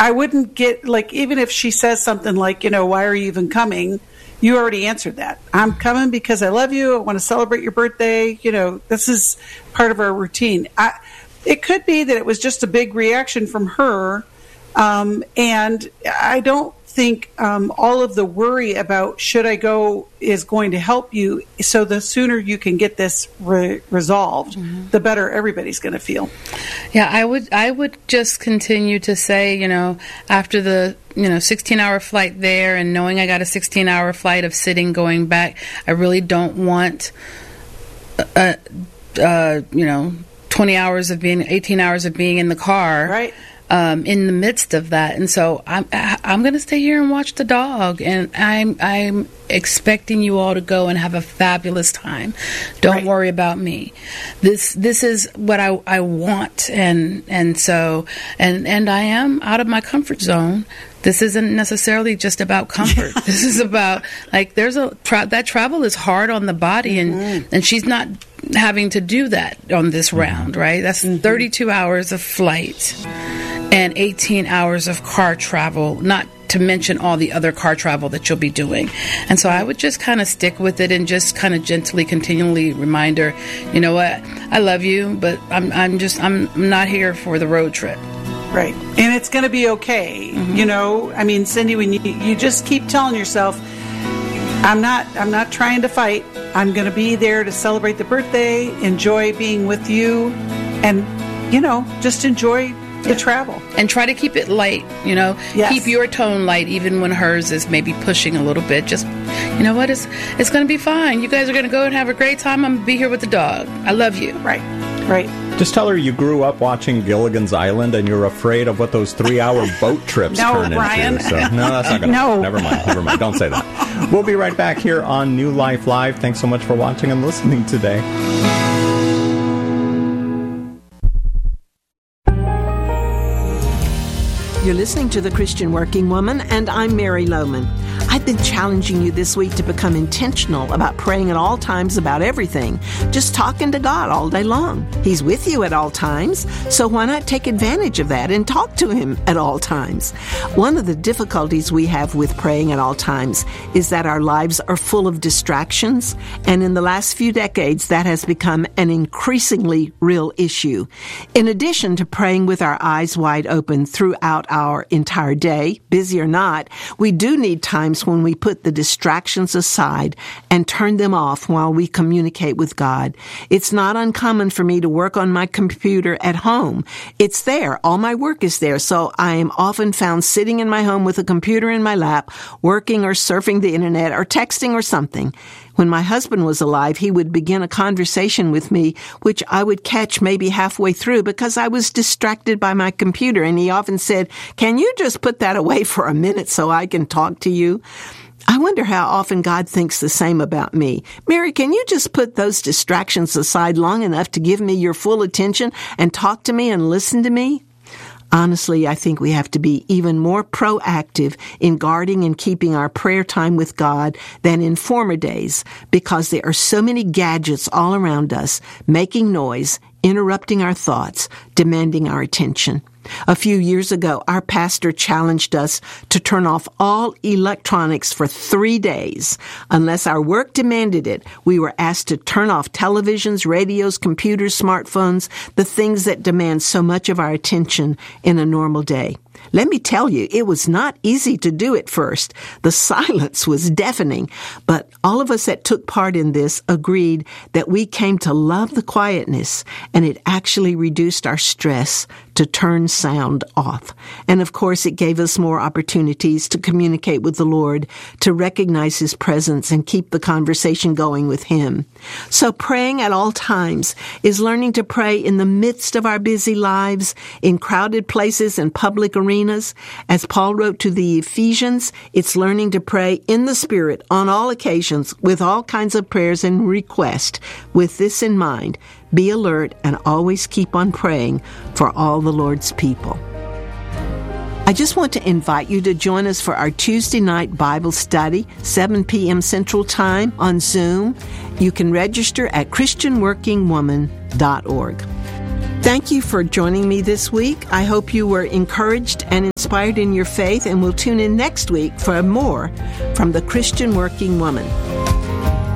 I wouldn't get, like, even if she says something like, why are you even coming? You already answered that. I'm coming because I love you. I want to celebrate your birthday. This is part of our routine. It could be that it was just a big reaction from her. And I don't think all of the worry about should I go is going to help you. So the sooner you can get this resolved, the better everybody's going to feel. Yeah, I would just continue to say, after the 16-hour flight there, and knowing I got a 16-hour flight of sitting going back, I really don't want 20 hours of being 18 hours of being in the car. Right. In the midst of that, and so I'm going to stay here and watch the dog, and I'm expecting you all to go and have a fabulous time. Don't worry about me. This is what I want, and so I am out of my comfort zone. This isn't necessarily just about comfort. This is about, like, there's that travel is hard on the body, and she's not having to do that on this round, right? That's 32 hours of flight and 18 hours of car travel, not to mention all the other car travel that you'll be doing. And so I would just kind of stick with it and just kind of gently, continually remind her, you know what, I love you, but I'm not here for the road trip. Right. And it's going to be okay. Cindy, when you just keep telling yourself, I'm not trying to fight. I'm going to be there to celebrate the birthday, enjoy being with you, and, just enjoy the travel. And try to keep it light, Yes. Keep your tone light even when hers is maybe pushing a little bit. Just, what, it's going to be fine. You guys are going to go and have a great time. I'm going to be here with the dog. I love you. Right. Just tell her you grew up watching Gilligan's Island and you're afraid of what those 3-hour boat trips turn Ryan. into. So, no, that's not going to No. Never mind. Don't say that. We'll be right back here on New Life Live. Thanks so much for watching and listening today. You're listening to The Christian Working Woman, and I'm Mary Lohman. I've been challenging you this week to become intentional about praying at all times about everything, just talking to God all day long. He's with you at all times, so why not take advantage of that and talk to Him at all times? One of the difficulties we have with praying at all times is that our lives are full of distractions, and in the last few decades, that has become an increasingly real issue. In addition to praying with our eyes wide open throughout our entire day, busy or not, we do need times when we put the distractions aside and turn them off while we communicate with God. It's not uncommon for me to work on my computer at home. It's there. All my work is there. So I am often found sitting in my home with a computer in my lap, working or surfing the internet or texting or something. When my husband was alive, he would begin a conversation with me, which I would catch maybe halfway through because I was distracted by my computer. And he often said, "Can you just put that away for a minute so I can talk to you?" I wonder how often God thinks the same about me. Mary, can you just put those distractions aside long enough to give me your full attention and talk to me and listen to me? Honestly, I think we have to be even more proactive in guarding and keeping our prayer time with God than in former days, because there are so many gadgets all around us, making noise, interrupting our thoughts, demanding our attention. A few years ago, our pastor challenged us to turn off all electronics for 3 days. Unless our work demanded it, we were asked to turn off televisions, radios, computers, smartphones, the things that demand so much of our attention in a normal day. Let me tell you, it was not easy to do at first. The silence was deafening, but all of us that took part in this agreed that we came to love the quietness, and it actually reduced our stress to turn sound off. And of course, it gave us more opportunities to communicate with the Lord, to recognize His presence and keep the conversation going with Him. So praying at all times is learning to pray in the midst of our busy lives, in crowded places and public arenas. As Paul wrote to the Ephesians, it's learning to pray in the Spirit on all occasions with all kinds of prayers and requests. With this in mind, be alert and always keep on praying for all the Lord's people. I just want to invite you to join us for our Tuesday night Bible study, 7 p.m. Central Time on Zoom. You can register at christianworkingwoman.org. Thank you for joining me this week. I hope you were encouraged and inspired inspired in your faith, and we'll tune in next week for more from the Christian Working Woman.